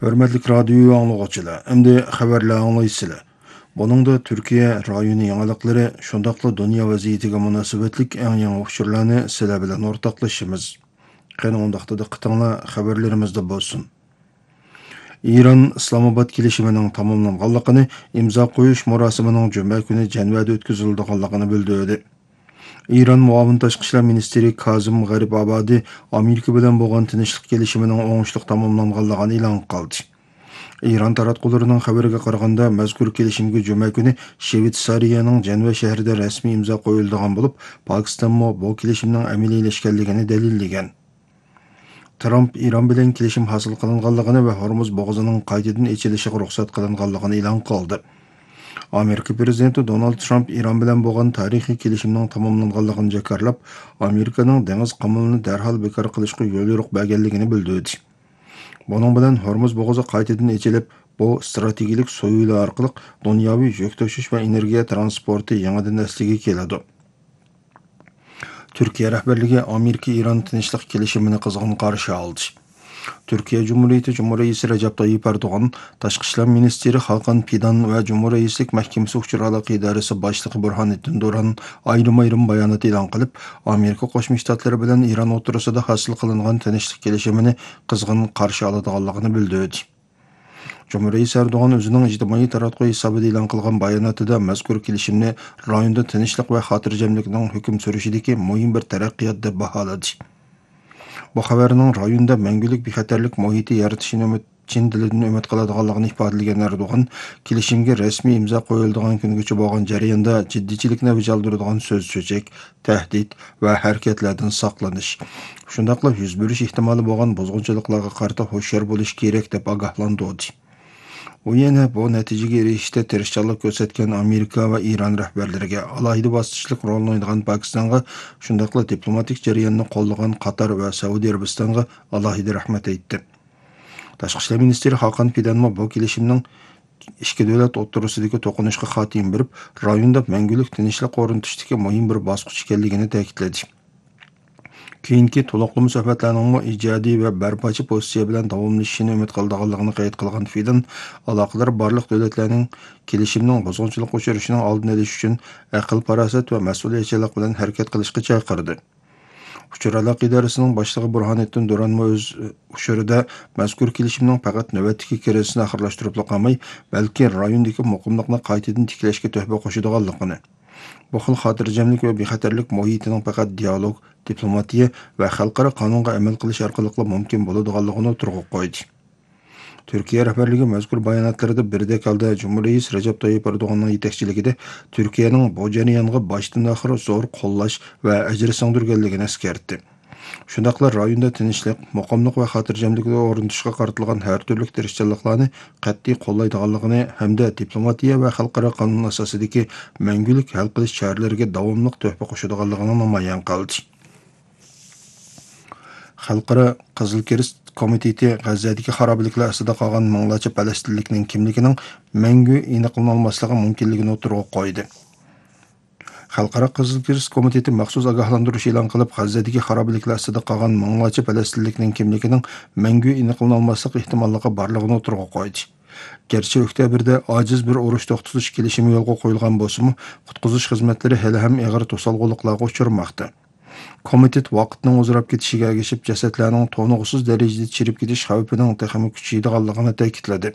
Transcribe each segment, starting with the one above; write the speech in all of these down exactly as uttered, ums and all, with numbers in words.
Hörmətli radio anlıqçılar, endi xəbərlər anlaysızlar. Buningda Türkiye rayoni yangilıqlari, shundaqla dunyo vaziyatiga munosabatlik eng yangi uqtirlarni sizlar bilan o'rtoqlashamiz. Qani undaqda diqqatinglar xabarlarimizda bo'lsin. İran İslamabad kelishimining tamomlanganligini, imzo qo'yish murosimining juma kuni Janvada o'tkazilganligini bildirdi. İran muavin tashqi ishlar ministri Kazim G'aribabadi Amerika bilan bo'lgan tinchlik kelishimining o'ngishli tamomlanganligini e'lon qildi. İran taratqullarining xabariga qaraganda, mazkur kelishimga juma kuni Shveysariyaning Janva shahrida rasmiy imzo qo'yilgan bo'lib, Pokistonmo bu kelishimning amaliylashganligini dalillagan. Trump İran bilan kelishim hosil qilinganligini va Hormuz bo'g'ozining qaytadan echilishiga ruxsat qilinganligini e'lon qildi. Amerika prezidenti Donald Trump İran bilan bo'lgan tarixiy kelishimning tamomlanganligini jakarlab, Amerikaning dengiz qamalini darhol bekor qilishga yo'l yo'riq berganligini bildirdi. Bunun bilan Hormuz bo'g'ozi qaytadan echilib, bu strategik so'yuvlar orqali dunyoviy yuk tashish va energiya transporti yangidan asliga keladi. Türkiye rahbarligi Amerika-İran tinchlik kelishimini qizg'in qarshi oldi. Türkiye Cumhuriyeti Cumhuriyeti Recep Tayyip Erdoğan, Tashqi ishlar ministri Hakan Fidan va Cumhuriyetlik Mahkamasi Uçur Aloqa idorasi boshlig'i Burhoniddin Duran ayrim-ayrim bayonot e'lon qilib, Amerika Qo'shma Shtatlari bilan İran o'rtasida hosil qilingan tinchlik kelishimini qizg'in qarshi oladiganligini bildirdi. Cumhuriyet Erdoğan o'zining ijtimoiy taratquv hisobida e'lon qilgan bayonotida mazkur kelishimni rayonda tinchlik va xotirjamlikning hukm surishidagi muhim bir taraqqiyot deb baholadi. Bu xabarning rayonda mangulik bexatarlik muhiti yaratishini umid Çin dilidan umid qiladiganligini ifodalagan Erdo'g'an, kelishimga rasmiy imzo qo'yiladigan kungacha bo'lgan jarayonda jiddiychilikni vijoldiradigan so'z cho'chak, tahdid va harakatlardan saqlanish, shundaqla yuz berish ehtimoli bo'lgan buzg'unchiliklarga qarshi hushyor bo'lish kerak deb ogohlantirdi. U yana bu natijaga erishishda tirishchilik ko'rsatgan Amerika va İran rahbarlariga, alohida bosqichlik rol o'ynagan Pokistonga, shundaqla diplomatik jarayonni qo'llagan Qatar va Saudiya Arabistonga alohida rahmat aytdi. Tashqi ishlar ministri Hakan Fidan bu kelishimning ikki davlat o'rtasidagi to'qinishga xotim berib, rayonda mangulik tinchlik o'rnatishdagi muhim bir bosqich ekanligini ta'kidladi. Keyingi to'liqlama suhbatlarning ijodiy va barpochi pozitsiya bilan davomlashishini umid qilganligini qayd qilgan Fidan, aloqalar barliq davlatlarning kelishimning buzg'unchilik o'chirishining oldini olish uchun aql, farosat va mas'uliyatchilik bilan harakat qilishga chaqirdi. Uçur Aloqa idorasining boshlig'i Burhoniddin Duran o'z ushurida mazkur kelishimning faqat navbatdagi kirishini oxirlashtirib qolmay, balki rayondagi muqimlikni qaytadan tiklashga tuhfa qo'shadiganligini, bu xil xotirjamlik va bexatarlik muhitining faqat dialog, diplomatiya va xalqaro qonunga amal qilish orqali mumkin bo'ladiganligini o'tirg'ib qo'ydi. Türkiye rahbarligi mazkur bayonotlarida birdek holda Cumhuriyet Recep Tayyip Erdoğan'ның yetakchiligida Türkiye'ning bu jarayonga boshdan oxir zo'r qo'llash va ajr singdirganligini eskartdi. Shundaqla rayonda tinchlik, muqimlik va xotirjamlikni o'rnatishga qaratilgan har turli tirishchiliklarni qat'iy qo'llaydiganligini hamda diplomatiya va xalqaro qonun asosidagi mangulik hal qilish choralariga davomli tuhfa qo'shadiganligini namoyon qildi. Xalqaro Qizil Kirist Komiteti G'azzadagi xarobaliklar ostida qolgan minglarcha falastinlikning kimligining mangu aniqlanolmasligi mumkinligini o'tirg'ib qo'ydi. Xalqaro Qizil Kirist Komiteti maxsus ogohlantirish e'lon qilib, G'azzadagi xarobaliklar ostida qolgan minglarcha falastinlikning kimligining mangu aniqlanolmasligi ehtimolligi borligini o'tirg'ib qo'ydi. Gerçi oktyabrda ojiz bir urush to'xtatish kelishimi yo'lga qo'yilgan bo'lsa-mu, qutqizish xizmatlari hali ham og'ir to'salg'uliqlarga uchramoqda. Komitet vaqtning o'zgarib ketishiga ergashib, jasadlarning to'ng'isiz darajada chirib ketish xavfining taxmin kuchaydiganligini ta'kidladi.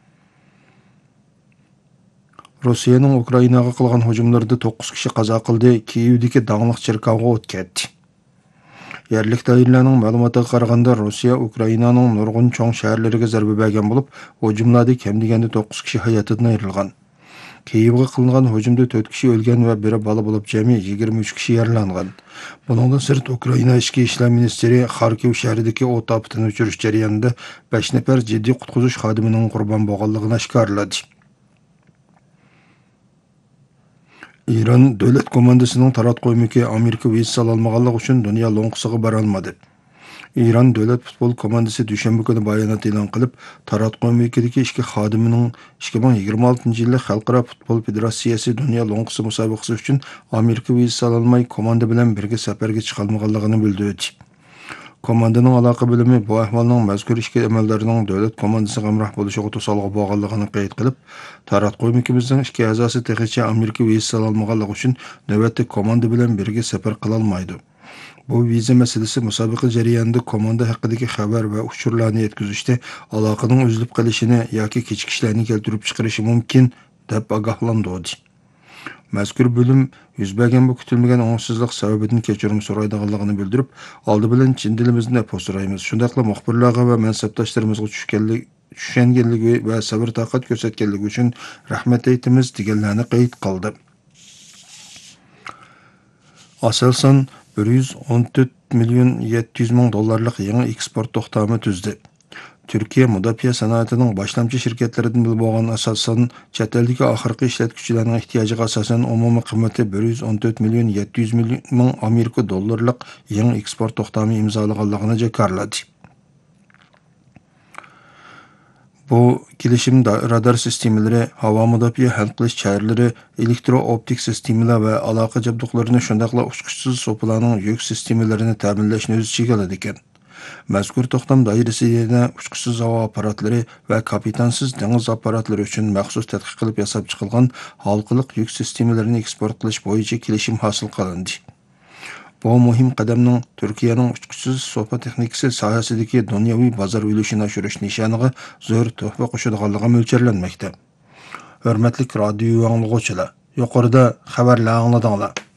Rossiyaning Ukrainaga qilgan hujumlarida to'qqiz kishi qazo qildi, Kiyevdagi danglik cherkovga o't ketdi. Yerlik doiralarning ma'lumotiga qaraganda, Rossiya Ukrainaning nurg'un cho'ng shaharlariga zarba bergan bo'lib, hujumlarda kam deganda to'qqiz kishi hayotidan ayrilgan. Kiyevga qilingan hujumda to'rt kishi o'lgan va biri bola bo'lib jami yigirma uch kishi yaralangan. Buningdan sirt Ukraina ichki ishlar ministri Xarkiv shahridagi o't opitini o'chirish jarayonida besh nafar jiddiy qutqizish xodimining qurbon bo'lganligini oshkorladi. İran davlat komandasining taratquv-miki Amerika viz ololmaganligi uchun dunyo lo'nqisiga bora olmadi. İran davlat futbol komandasi dushanba kuni bayonot e'lon qilib, taratquv-mikidagi ikki xodimining ikki ming yigirma oltinchi yilda Xalqaro futbol federatsiyasi dunyo lo'nqisi musobaqasi uchun Amerika viz ololmay komanda bilan birga safarga chiqolmaganligini bildirdi. Komandanın aloqa bölümü bu ahvolning mazkur ishki amaldorining davlat komandasiga hamroh bo'lishiga to'solg'i bo'lganligini qayd qilib, taratquymikimizning ikki a'zosi texicha Amerika vizasi olmaganligi uchun navbatda komanda bilan birga safar qila olmaydi. Bu viza masalasi musobaqa jarayonida komanda haqidagi xabar va uchurlarni yetkazishda aloqaning uzilib qolishini yoki kechikishlarni keltirib chiqarishi mumkin deb ogohlantirdi. Mazkur bölüm yuz bergan bu kutilmagan ongsizlik sababidan kechirim so'raydiganligini bildirib, oldi bilan chin dilimizni afsus so'raymiz. Shundaqla muxbirlarga va mansabdoshlarimizga tushganlik tushunganligi va sabr toqat ko'rsatganligi uchun rahmat aytamiz deganlarni qayd qildi. Aselsan bir yuz o'n to'rt million yetti yuz ming dollarlik yangi eksport to'xtami tuzdi. Türkiye mudofaa sanoatining boshlamchi shirkatlaridan biri bo'lgan asosan chet eldagi oxirgi ishlatuvchilarning ehtiyojiga asosan umumiy qiymati bir yuz o'n to'rt million yetti yuz ming Amerika dollarlik yangi eksport to'xtami imzolaganligini jakarladi. Bu kelishim radar sistemalari, havo mudofaa hal qilish choralari, elektro-optik sistemalar va aloqa jabduqlarini shundaqla uchquchsiz so'plarning yuk sistemalarini ta'minlashni o'z ichiga oladi ekan. Mazkur to'xtam doirasida uchquchsiz havo apparatlari va kapitansiz dengiz apparatlari uchun maxsus tadqiq qilib yasab chiqilgan halqiliq yuk sistemalarini eksport qilish bo'yicha kelishim hosil qilindi. Bu muhim qadamning Turkiyaning uchquchsiz so'pa texnikasi sohasidagi dunyoviy bozor ulushini oshirish nishoniga zo'r tuhfa qo'shadiganligi mo'ljallanmoqda. Hurmatli radio anglovchilar, yuqorida xabarlar angladinglar.